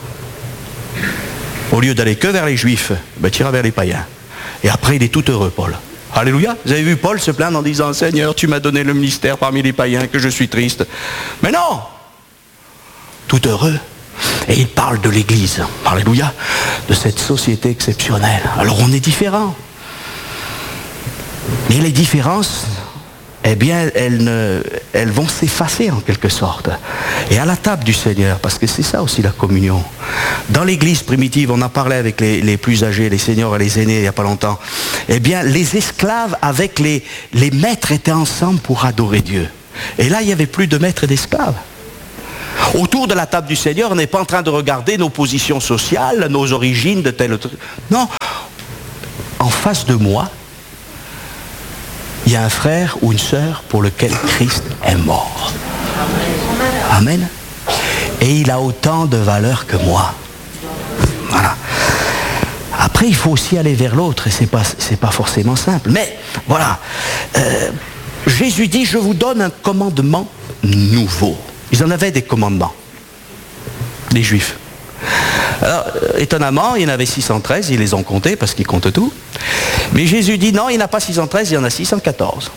Au lieu d'aller que vers les juifs, ben tu iras vers les païens. Et après il est tout heureux, Paul. Alléluia. Vous avez vu Paul se plaindre en disant, Seigneur, tu m'as donné le ministère parmi les païens, que je suis triste. Mais non, tout heureux. Et il parle de l'Église, alléluia, de cette société exceptionnelle. Alors on est différents. Mais les différences eh bien, elles vont s'effacer en quelque sorte. Et à la table du Seigneur, parce que c'est ça aussi la communion. Dans l'église primitive, on en parlait avec les plus âgés, les seniors et les aînés il n'y a pas longtemps. Eh bien, les esclaves avec les maîtres étaient ensemble pour adorer Dieu. Et là, il n'y avait plus de maîtres et d'esclaves. Autour de la table du Seigneur, on n'est pas en train de regarder nos positions sociales, nos origines de tel autre. Non. En face de moi, il y a un frère ou une sœur pour lequel Christ est mort. Amen. Et il a autant de valeur que moi. Voilà. Après, il faut aussi aller vers l'autre, et c'est pas forcément simple. Mais, voilà. Jésus dit, je vous donne un commandement nouveau. Ils en avaient des commandements, les Juifs. Alors, étonnamment, il y en avait 613, ils les ont comptés parce qu'ils comptent tout. Mais Jésus dit non, il n'y en a pas 613, il y en a 614.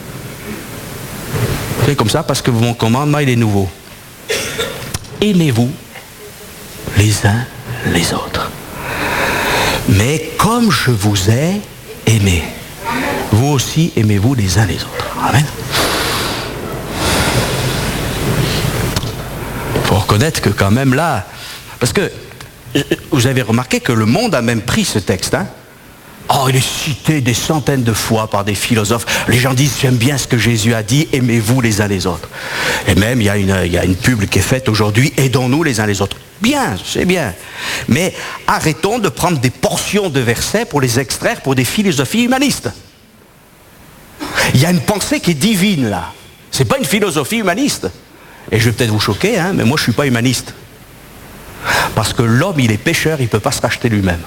C'est comme ça parce que mon commandement, il est nouveau. Aimez-vous les uns les autres. Mais comme je vous ai aimé, vous aussi aimez-vous les uns les autres. Amen. Il faut reconnaître que quand même là, parce que vous avez remarqué que le monde a même pris ce texte. Hein? Oh, il est cité des centaines de fois par des philosophes. Les gens disent, j'aime bien ce que Jésus a dit, aimez-vous les uns les autres. Et même, il y a une pub qui est faite aujourd'hui, aidons-nous les uns les autres. Bien, c'est bien. Mais arrêtons de prendre des portions de versets pour les extraire pour des philosophies humanistes. Il y a une pensée qui est divine là. Ce n'est pas une philosophie humaniste. Et je vais peut-être vous choquer, hein, mais moi je ne suis pas humaniste. Parce que l'homme, il est pécheur, il ne peut pas se racheter lui-même.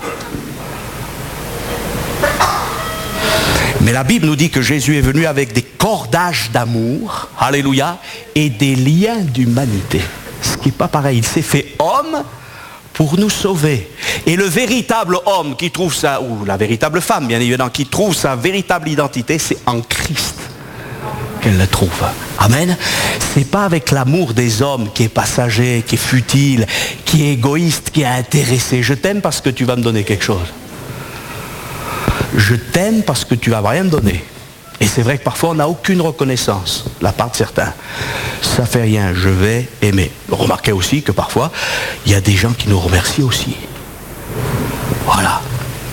Mais la Bible nous dit que Jésus est venu avec des cordages d'amour, alléluia, et des liens d'humanité. Ce qui n'est pas pareil, il s'est fait homme pour nous sauver. Et le véritable homme qui trouve sa, ou la véritable femme, bien évidemment, qui trouve sa véritable identité, c'est en Christ qu'elle le trouve. Amen. C'est pas avec l'amour des hommes qui est passager, qui est futile, qui est égoïste, qui est intéressé. Je t'aime parce que tu vas me donner quelque chose. Je t'aime parce que tu vas rien me donner. Et c'est vrai que parfois on n'a aucune reconnaissance de la part de certains. Ça fait rien, je vais aimer. Remarquez aussi que parfois, il y a des gens qui nous remercient aussi. Voilà.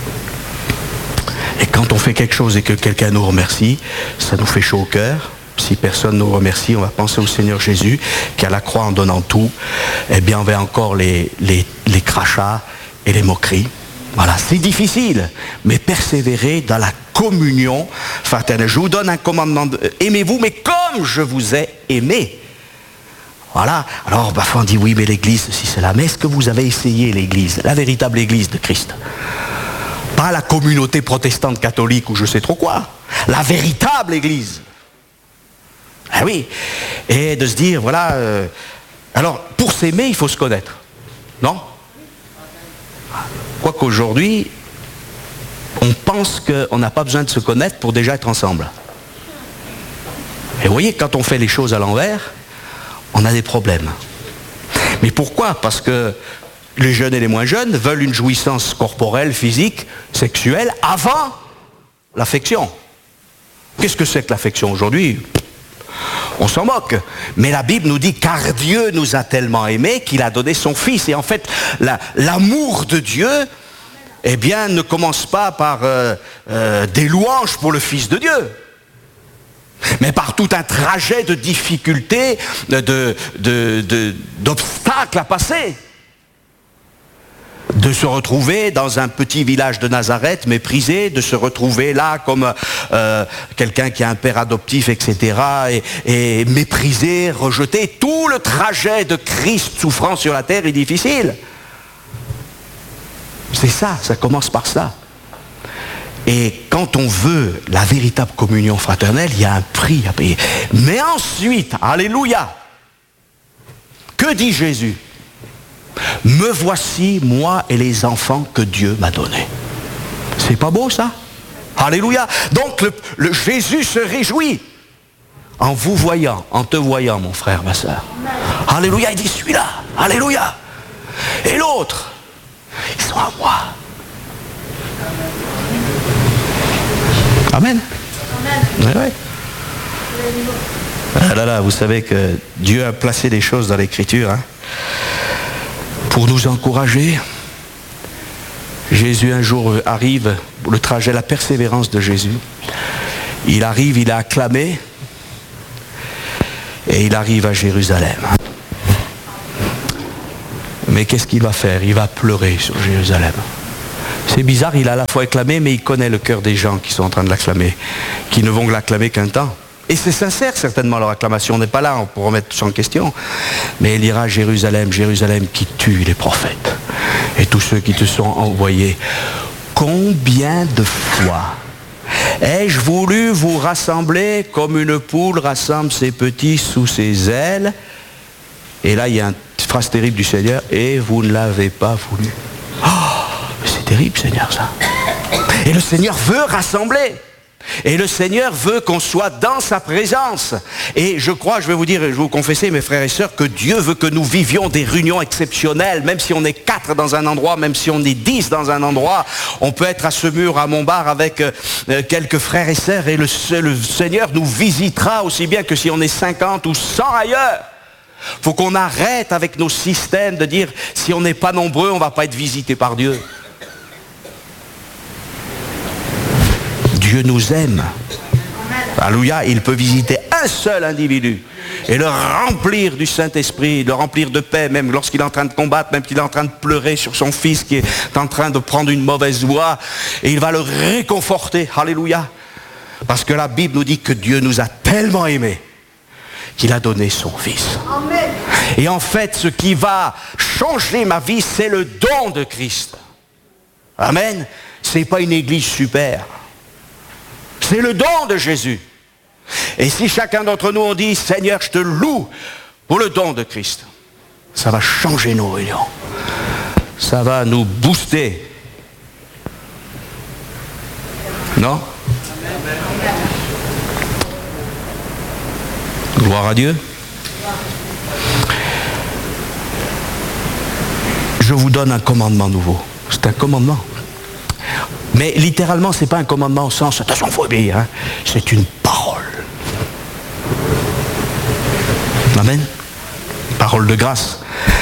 Et quand on fait quelque chose et que quelqu'un nous remercie, ça nous fait chaud au cœur. Si personne nous remercie, on va penser au Seigneur Jésus, qui à la croix en donnant tout, eh bien on va encore les crachats et les moqueries. Voilà, c'est difficile, mais persévérer dans la communion fraternelle. Je vous donne un commandement, aimez-vous, mais comme je vous ai aimé. Voilà, alors parfois on dit oui, mais l'église, ceci, cela. Mais est-ce que vous avez essayé l'église, la véritable église de Christ? Pas la communauté protestante catholique ou je sais trop quoi. La véritable église. Ah oui, et de se dire, voilà, alors pour s'aimer, il faut se connaître, non? Quoique aujourd'hui, on pense qu'on n'a pas besoin de se connaître pour déjà être ensemble. Et vous voyez, quand on fait les choses à l'envers, on a des problèmes. Mais pourquoi? Parce que les jeunes et les moins jeunes veulent une jouissance corporelle, physique, sexuelle, avant l'affection. Qu'est-ce que c'est que l'affection aujourd'hui? On s'en moque. Mais la Bible nous dit, car Dieu nous a tellement aimés qu'il a donné son Fils. Et en fait, l'amour de Dieu, eh bien, ne commence pas par des louanges pour le Fils de Dieu, mais par tout un trajet de difficultés, d'obstacles à passer. De se retrouver dans un petit village de Nazareth méprisé, de se retrouver là comme quelqu'un qui a un père adoptif, etc. et méprisé, rejeté. Tout le trajet de Christ souffrant sur la terre est difficile. C'est ça, ça commence par ça. Et quand on veut la véritable communion fraternelle, il y a un prix à payer. Mais ensuite, alléluia, que dit Jésus? Me voici, moi et les enfants que Dieu m'a donnés. C'est pas beau ça? Alléluia. Donc le Jésus se réjouit en vous voyant, en te voyant, mon frère, ma soeur. Alléluia, il dit celui-là. Alléluia. Et l'autre, ils sont à moi. Amen. Amen. Ouais. Ah là là, vous savez que Dieu a placé des choses dans l'Écriture pour nous encourager. Jésus un jour arrive, le trajet, la persévérance de Jésus. Il arrive, il a acclamé et il arrive à Jérusalem. Mais qu'est-ce qu'il va faire? Il va pleurer sur Jérusalem. C'est bizarre, il a à la fois acclamé, mais il connaît le cœur des gens qui sont en train de l'acclamer, qui ne vont l'acclamer qu'un temps. Et c'est sincère certainement leur acclamation, on n'est pas là pour remettre tout ça en question. Mais il dira Jérusalem, Jérusalem qui tue les prophètes et tous ceux qui te sont envoyés. Combien de fois ai-je voulu vous rassembler comme une poule rassemble ses petits sous ses ailes? Et là il y a une phrase terrible du Seigneur, et vous ne l'avez pas voulu. Oh, c'est terrible Seigneur ça. Et le Seigneur veut rassembler. Et le Seigneur veut qu'on soit dans sa présence. Et je crois, je vais vous dire, je vais vous confesser mes frères et sœurs, que Dieu veut que nous vivions des réunions exceptionnelles. Même si on est 4 dans un endroit, même si on est 10 dans un endroit, on peut être à Semur, à Montbard avec quelques frères et sœurs, et le Seigneur nous visitera aussi bien que si on est 50 ou 100 ailleurs. Il faut qu'on arrête avec nos systèmes de dire si on n'est pas nombreux, on ne va pas être visité par Dieu. Dieu nous aime. Alléluia, il peut visiter un seul individu et le remplir du Saint-Esprit, le remplir de paix, même lorsqu'il est en train de combattre, même qu'il est en train de pleurer sur son fils qui est en train de prendre une mauvaise voie, et il va le réconforter. Alléluia. Parce que la Bible nous dit que Dieu nous a tellement aimés qu'il a donné son fils. Amen. Et en fait, ce qui va changer ma vie, c'est le don de Christ. Amen. Ce n'est pas une église super. C'est le don de Jésus. Et si chacun d'entre nous on dit, Seigneur, je te loue pour le don de Christ, ça va changer nos réunions. Ça va nous booster. Non? Gloire à Dieu. Je vous donne un commandement nouveau. C'est un commandement. Mais littéralement, ce n'est pas un commandement au sens, attention, il faut obéir. C'est une parole. Amen. Parole de grâce.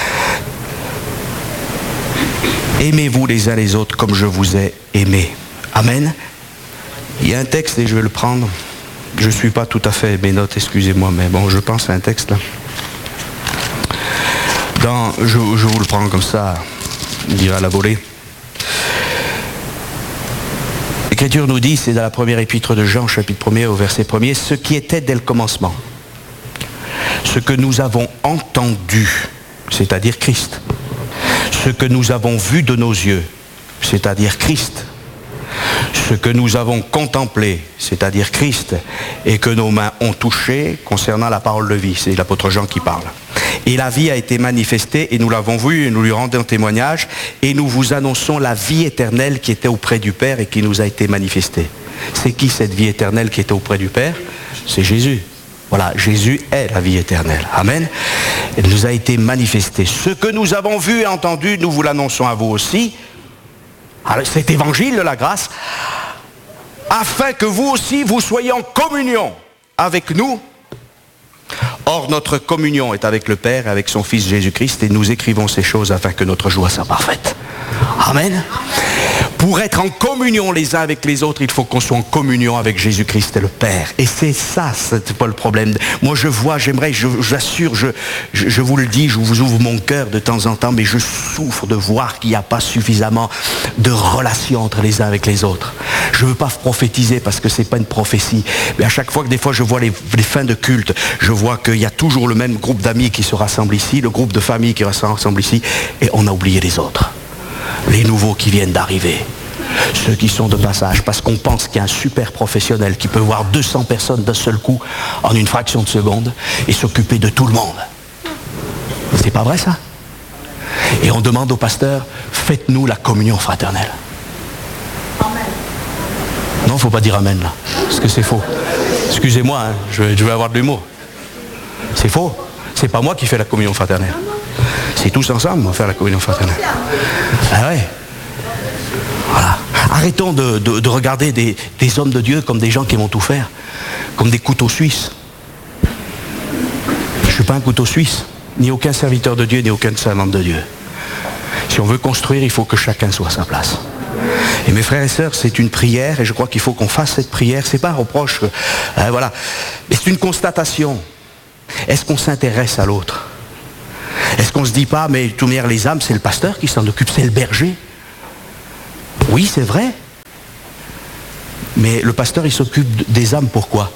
Aimez-vous les uns les autres comme je vous ai aimé. Amen. Il y a un texte et je vais le prendre. Je ne suis pas tout à fait mes notes, excusez-moi, mais bon, je pense à un texte là. Je vous le prends comme ça, je dirais à la volée. L'Écriture nous dit, c'est dans la première épître de Jean, chapitre 1er, au verset 1er, ce qui était dès le commencement, ce que nous avons entendu, c'est-à-dire Christ, ce que nous avons vu de nos yeux, c'est-à-dire Christ, ce que nous avons contemplé, c'est-à-dire Christ, et que nos mains ont touché concernant la parole de vie. C'est l'apôtre Jean qui parle. Et la vie a été manifestée, et nous l'avons vue, et nous lui rendons témoignage, et nous vous annonçons la vie éternelle qui était auprès du Père et qui nous a été manifestée. C'est qui cette vie éternelle qui était auprès du Père? C'est Jésus. Voilà, Jésus est la vie éternelle. Amen. Elle nous a été manifestée. Ce que nous avons vu et entendu, nous vous l'annonçons à vous aussi. Alors, cet évangile de la grâce, afin que vous aussi, vous soyez en communion avec nous. Or, notre communion est avec le Père et avec son Fils Jésus-Christ, et nous écrivons ces choses afin que notre joie soit parfaite. Amen. Pour être en communion les uns avec les autres, il faut qu'on soit en communion avec Jésus-Christ et le Père. Et c'est ça, c'est pas le problème. Moi je vois, j'aimerais, j'assure, je vous le dis, je vous ouvre mon cœur de temps en temps, mais je souffre de voir qu'il n'y a pas suffisamment de relations entre les uns avec les autres. Je ne veux pas prophétiser parce que c'est pas une prophétie, mais à chaque fois que des fois je vois les fins de culte, je vois qu'il y a toujours le même groupe d'amis qui se rassemble ici, le groupe de famille qui se rassemble ici, et on a oublié les autres. Les nouveaux qui viennent d'arriver, ceux qui sont de passage, parce qu'on pense qu'il y a un super professionnel qui peut voir 200 personnes d'un seul coup en une fraction de seconde et s'occuper de tout le monde. C'est pas vrai ça? Et on demande au pasteur, faites-nous la communion fraternelle. Amen. Non, il ne faut pas dire amen là, parce que c'est faux. Excusez-moi, hein, je vais avoir de l'humour. C'est faux. C'est pas moi qui fais la communion fraternelle. C'est tous ensemble, on va faire la communion fraternelle. Ah ouais. Voilà. Arrêtons de regarder des hommes de Dieu comme des gens qui vont tout faire, comme des couteaux suisses. ne suis pas un couteau suisse, ni aucun serviteur de Dieu, ni aucune servante de Dieu. Si on veut construire, il faut que chacun soit à sa place. Et mes frères et sœurs, c'est une prière, et je crois qu'il faut qu'on fasse cette prière. C'est pas un reproche, voilà. Mais c'est une constatation. Est-ce qu'on s'intéresse à l'autre? Est-ce qu'on ne se dit pas, mais de toute manière, les âmes, c'est le pasteur qui s'en occupe, c'est le berger? Oui, c'est vrai. Mais le pasteur, il s'occupe des âmes, pourquoi?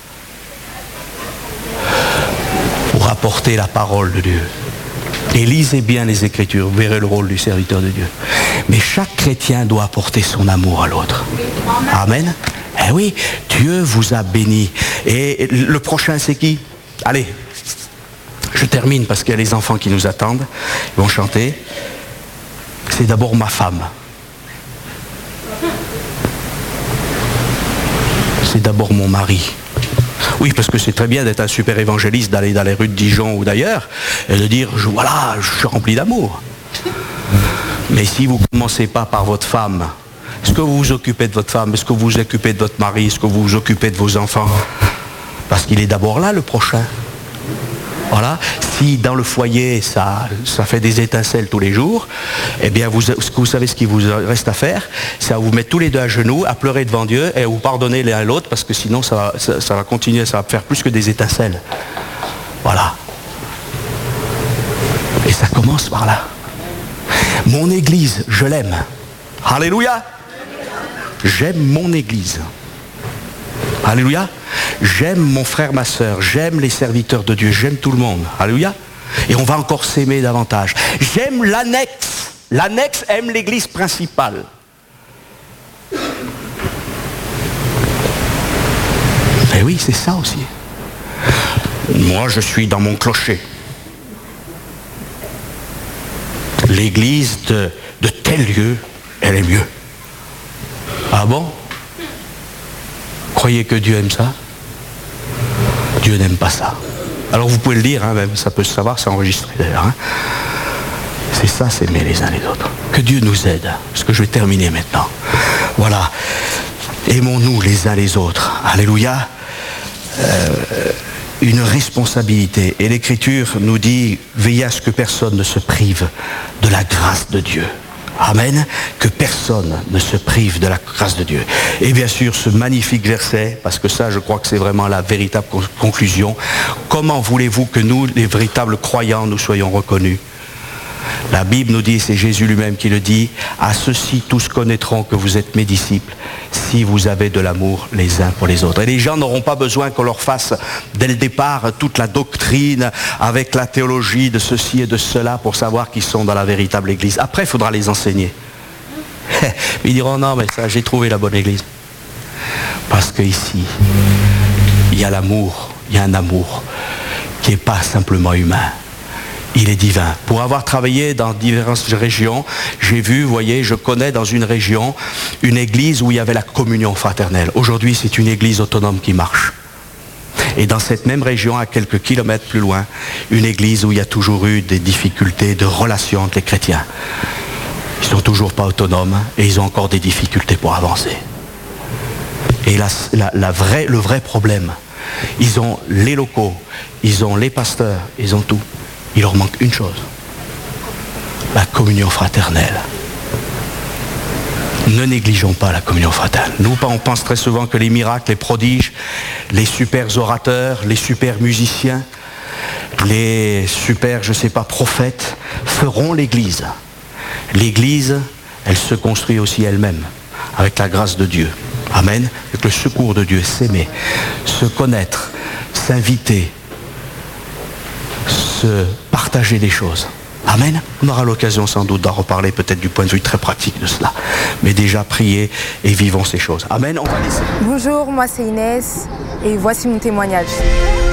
Pour apporter la parole de Dieu. Et lisez bien les Écritures, vous verrez le rôle du serviteur de Dieu. Mais chaque chrétien doit apporter son amour à l'autre. Amen. Eh oui, Dieu vous a béni. Et le prochain, c'est qui? Allez, je termine parce qu'il y a les enfants qui nous attendent. Ils vont chanter. C'est d'abord ma femme. C'est d'abord mon mari. Oui, parce que c'est très bien d'être un super évangéliste, d'aller dans les rues de Dijon ou d'ailleurs, et de dire, voilà, je suis rempli d'amour. Mais si vous ne commencez pas par votre femme, est-ce que vous vous occupez de votre femme? Est-ce que vous vous occupez de votre mari? Est-ce que vous vous occupez de vos enfants? Parce qu'il est d'abord là, le prochain. Voilà. Si dans le foyer, ça fait des étincelles tous les jours, eh bien, vous savez ce qu'il vous reste à faire, c'est à vous mettre tous les deux à genoux, à pleurer devant Dieu et à vous pardonner l'un à l'autre, parce que sinon, ça va continuer, ça va faire plus que des étincelles. Voilà. Et ça commence par là. Mon église, je l'aime. Alléluia. J'aime mon église. Alléluia. J'aime mon frère, ma soeur, j'aime les serviteurs de Dieu, j'aime tout le monde. Alléluia. Et on va encore s'aimer davantage. J'aime l'annexe. L'annexe aime l'église principale. Et oui, c'est ça aussi. Moi, je suis dans mon clocher. L'église de tel lieu, elle est mieux. Ah bon? Croyez que Dieu aime ça? Dieu n'aime pas ça. Alors vous pouvez le dire, hein, même, ça peut se savoir, c'est enregistré d'ailleurs. Hein. C'est ça, s'aimer les uns les autres. Que Dieu nous aide, parce que je vais terminer maintenant. Voilà. Aimons-nous les uns les autres. Alléluia. Une responsabilité. Et l'Écriture nous dit, veillez à ce que personne ne se prive de la grâce de Dieu. Amen. Que personne ne se prive de la grâce de Dieu. Et bien sûr, ce magnifique verset, parce que ça, je crois que c'est vraiment la véritable conclusion. Comment voulez-vous que nous, les véritables croyants, nous soyons reconnus? La Bible nous dit, c'est Jésus lui-même qui le dit, à ceux-ci tous connaîtront que vous êtes mes disciples, si vous avez de l'amour les uns pour les autres. Et les gens n'auront pas besoin qu'on leur fasse dès le départ toute la doctrine avec la théologie de ceci et de cela pour savoir qu'ils sont dans la véritable église. Après, il faudra les enseigner. Ils diront, non, mais ça, j'ai trouvé la bonne église. Parce qu'ici, il y a l'amour, il y a un amour qui n'est pas simplement humain. Il est divin. Pour avoir travaillé dans diverses régions, j'ai vu, vous voyez, je connais dans une région une église où il y avait la communion fraternelle. Aujourd'hui, c'est une église autonome qui marche. Et dans cette même région, à quelques kilomètres plus loin, une église où il y a toujours eu des difficultés de relations entre les chrétiens. Ils ne sont toujours pas autonomes et ils ont encore des difficultés pour avancer. Et le vrai problème, ils ont les locaux, ils ont les pasteurs, ils ont tout. Il leur manque une chose, la communion fraternelle. Ne négligeons pas la communion fraternelle. Nous, on pense très souvent que les miracles, les prodiges, les super orateurs, les super musiciens, les super, prophètes, feront l'Église. L'Église, elle se construit aussi elle-même, avec la grâce de Dieu. Amen. Avec le secours de Dieu, s'aimer, se connaître, s'inviter, se partager des choses. Amen. On aura l'occasion sans doute d'en reparler peut-être du point de vue très pratique de cela. Mais déjà priez et vivons ces choses. Amen. On va laisser. Bonjour, moi c'est Inès et voici mon témoignage.